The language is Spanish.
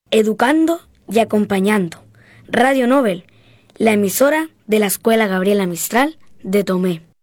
educando y acompañando. Radio Nobel, la emisora de la Escuela Gabriela Mistral de Tomé.